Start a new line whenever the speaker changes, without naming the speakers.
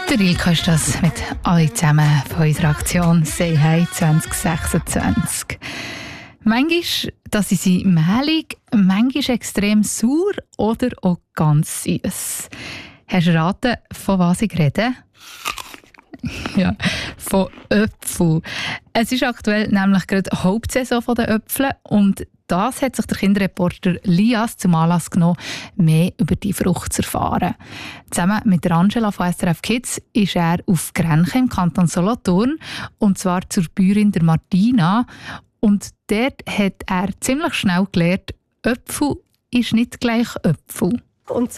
Der Rilke ist das mit alle zusammen von unserer Aktion «Say Hi 2026». Manchmal, das ist sie mehlig, manchmal extrem sauer oder auch ganz süß. Hast du erraten, von was ich rede? Ja, von Äpfeln. Es ist aktuell nämlich gerade Hauptsaison der Äpfel und das hat sich der Kinderreporter Lias zum Anlass genommen, mehr über die Frucht zu erfahren. Zusammen mit der Angela von SRF Kids ist er auf Grenchen im Kanton Solothurn und zwar zur Bäuerin der Martina. Und dort hat er ziemlich schnell gelernt, Äpfel ist nicht gleich Äpfel.
Und